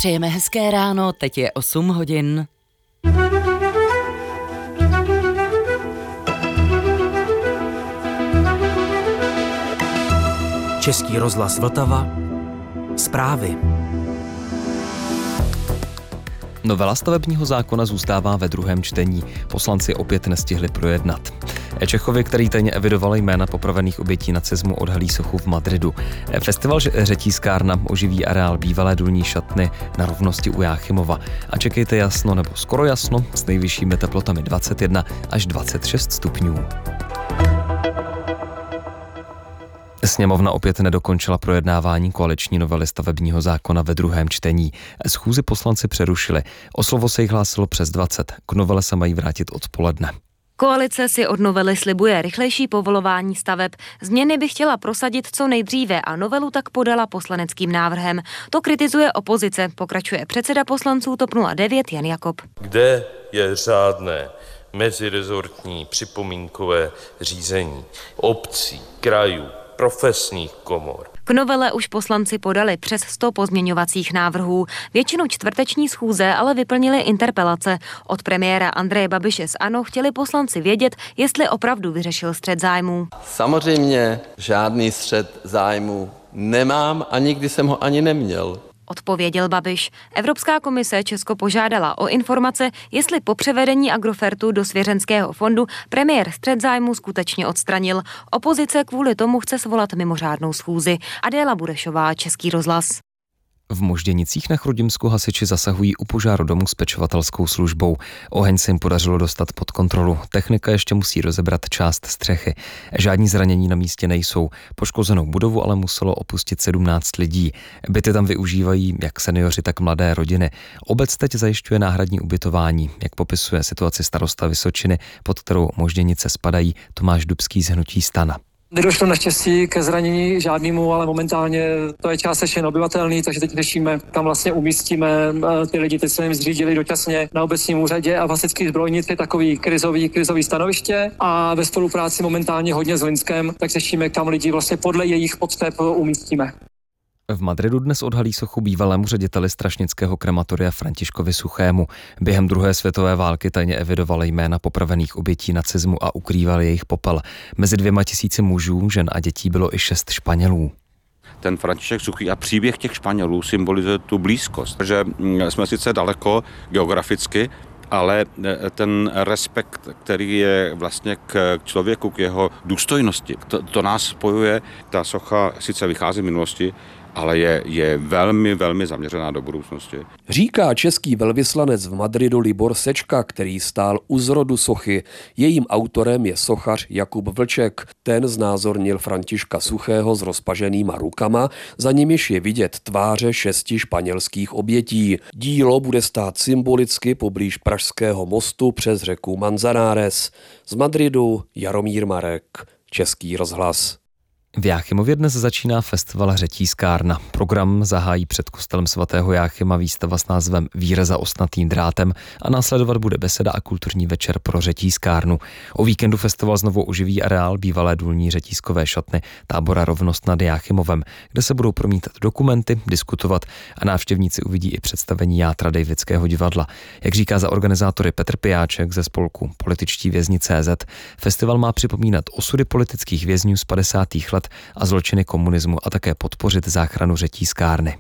Přejeme hezké ráno, teď je 8 hodin. Český rozhlas Vltava. Zprávy. Novela stavebního zákona zůstává ve druhém čtení. Poslanci opět nestihli projednat. Čechovi, který tajně evidoval jména popravených obětí nacismu, odhalí sochu v Madridu. Festival Řetízkárna oživí areál bývalé důlní šatny na Rovnosti u Jáchymova. A čekejte jasno nebo skoro jasno s nejvyššími teplotami 21 až 26 stupňů. Sněmovna opět nedokončila projednávání koaliční novely stavebního zákona ve druhém čtení. Schůzi poslanci přerušili. O slovo se jich hlásilo přes 20. K novele se mají vrátit odpoledne. Koalice si od novely slibuje rychlejší povolování staveb. Změny by chtěla prosadit co nejdříve a novelu tak podala poslaneckým návrhem. To kritizuje opozice, pokračuje předseda poslanců TOP 09 Jan Jakob. Kde je řádné mezirezortní připomínkové řízení obcí, krajů, profesních komor? K novele už poslanci podali přes 100 pozměňovacích návrhů. Většinu čtvrteční schůze ale vyplnili interpelace. Od premiéra Andreje Babiše z ANO chtěli poslanci vědět, jestli opravdu vyřešil střet zájmů. Samozřejmě žádný střet zájmů nemám a nikdy jsem ho ani neměl. Odpověděl Babiš. Evropská komise Česko požádala o informace, jestli po převedení Agrofertu do svěřenského fondu premiér střet zájmu skutečně odstranil. Opozice kvůli tomu chce svolat mimořádnou schůzi. Adéla Burešová, Český rozhlas. V Možděnicích na Chrudimsku hasiči zasahují u požáru domu s pečovatelskou službou. Oheň se jim podařilo dostat pod kontrolu. Technika ještě musí rozebrat část střechy. Žádní zranění na místě nejsou. Poškozenou budovu ale muselo opustit 17 lidí. Byty tam využívají jak seniori, tak mladé rodiny. Obec teď zajišťuje náhradní ubytování. Jak popisuje situaci starosta Vysočiny, pod kterou Možděnice spadají, Tomáš Dubský z hnutí STAN. Nedošlo naštěstí ke zranění žádnému, ale momentálně to je částečně obyvatelný, takže teď řešíme, kam vlastně umístíme ty lidi. Teď jsme jim zřídili dočasně na obecním úřadě a v hasičský zbrojnici je takový krizový stanoviště a ve spolupráci momentálně hodně s Linskem, tak řešíme, kam lidi vlastně podle jejich potřeb umístíme. V Madridu dnes odhalí sochu bývalému řediteli strašnického krematoria Františkovi Suchému. Během druhé světové války tajně evidoval jména popravených obětí nacismu a ukrýval jejich popel. Mezi 2000 mužů, žen a dětí bylo i 6 Španělů. Ten František Suchý a příběh těch Španělů symbolizuje tu blízkost, že jsme sice daleko geograficky, ale ten respekt, který je vlastně k člověku, k jeho důstojnosti, to nás spojuje. Ta socha sice vychází z minulosti, ale je velmi, velmi zaměřená do budoucnosti. Říká český velvyslanec v Madridu Libor Sečka, který stál u zrodu sochy. Jejím autorem je sochař Jakub Vlček. Ten znázornil Františka Suchého s rozpaženýma rukama, za nimiž je vidět tváře 6 španělských obětí. Dílo bude stát symbolicky poblíž Pražského mostu přes řeku Manzanares. Z Madridu Jaromír Marek, Český rozhlas. V Jáchymově dnes začíná festival Řetízkárna. Program zahájí před kostelem svatého Jáchyma výstava s názvem Víra za ostnatým drátem a následovat bude beseda a kulturní večer pro Řetízkárnu. O víkendu festival znovu oživí areál bývalé důlní řetízkové šatny tábora Rovnost nad Jáchymovem, kde se budou promítat dokumenty, diskutovat a návštěvníci uvidí i představení játra Davidského divadla. Jak říká za organizátory Petr Pijáček ze spolku Političtí vězni CZ, festival má připomínat osudy politických vězňů z 50. let a zločiny komunismu a také podpořit záchranu Řetízkárny.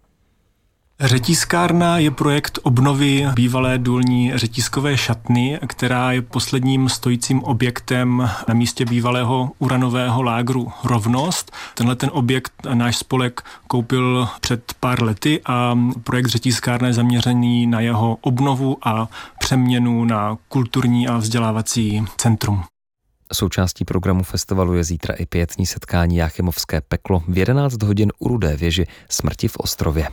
Řetízkárna je projekt obnovy bývalé důlní řetízkové šatny, která je posledním stojícím objektem na místě bývalého uranového lágru Rovnost. Tenhle ten objekt náš spolek koupil před pár lety a projekt Řetízkárna je zaměřený na jeho obnovu a přeměnu na kulturní a vzdělávací centrum. Součástí programu festivalu je zítra i pietní setkání Jáchymovské peklo v 11 hodin u Rudé věži Smrti v Ostrově.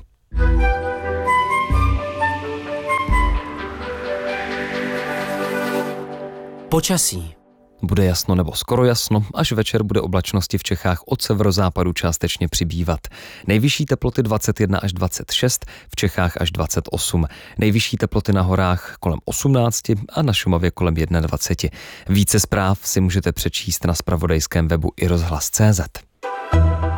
Počasí. Bude jasno nebo skoro jasno, až večer bude oblačnosti v Čechách od severozápadu částečně přibývat. Nejvyšší teploty 21 až 26, v Čechách až 28. Nejvyšší teploty na horách kolem 18 a na Šumavě kolem 21. Více zpráv si můžete přečíst na zpravodajském webu iRozhlas.cz.